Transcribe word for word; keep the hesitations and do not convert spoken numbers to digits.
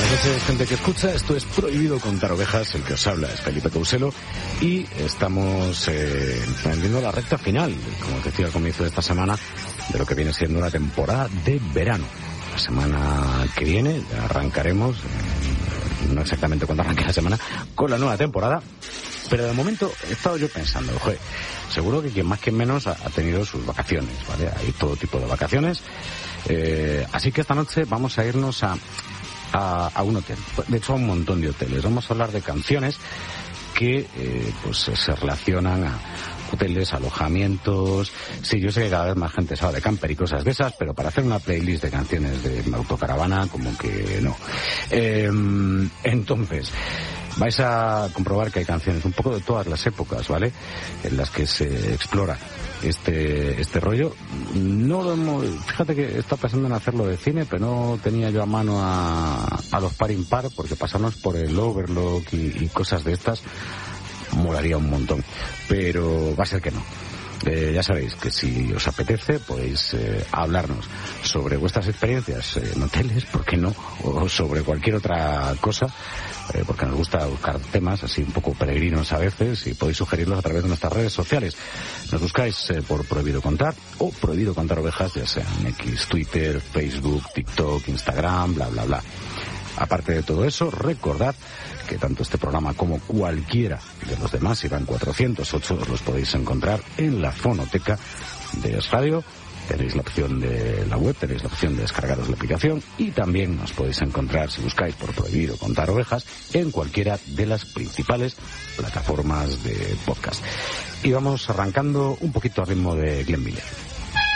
Buenas noches, gente que escucha. Esto es Prohibido Contar Ovejas. El que os habla es Felipe Couselo y estamos eh, emprendiendo la recta final, como decía al comienzo de esta semana, de lo que viene siendo una temporada de verano. La semana que viene ya arrancaremos, eh, no exactamente cuando arranque la semana, con la nueva temporada. Pero de momento he estado yo pensando, oye, seguro que quien más que menos ha, ha tenido sus vacaciones, ¿vale? Hay todo tipo de vacaciones. Eh, así que esta noche vamos a irnos a, a, a un hotel. De hecho, a un montón de hoteles. Vamos a hablar de canciones que eh, pues se relacionan a hoteles, alojamientos. Sí, yo sé que cada vez más gente sabe de camper y cosas de esas, pero para hacer una playlist de canciones de autocaravana, como que no. Eh, entonces, vais a comprobar que hay canciones un poco de todas las épocas, ¿vale? En las que se explora este este rollo. No lo hemos, fíjate que he estado pensando en hacerlo de cine, pero no tenía yo a mano a, a los par impar, porque pasarnos por el Overlook y, y cosas de estas molaría un montón, pero va a ser que no. Eh, ya sabéis que si os apetece podéis eh, hablarnos sobre vuestras experiencias en hoteles, ¿por qué no? O sobre cualquier otra cosa, eh, porque nos gusta buscar temas así un poco peregrinos a veces, y podéis sugerirlos a través de nuestras redes sociales. Nos buscáis eh, por Prohibido Contar o Prohibido Contar Ovejas, ya sea en X, Twitter, Facebook, TikTok, Instagram, bla bla bla. Aparte de todo eso, recordad que tanto este programa como cualquiera de los demás, si van cuatrocientos ocho, los podéis encontrar en la fonoteca de Es Radio. Tenéis la opción de la web, tenéis la opción de descargaros la aplicación, y también nos podéis encontrar, si buscáis por Prohibido Contar Ovejas, en cualquiera de las principales plataformas de podcast. Y vamos arrancando un poquito al ritmo de Glenn Miller.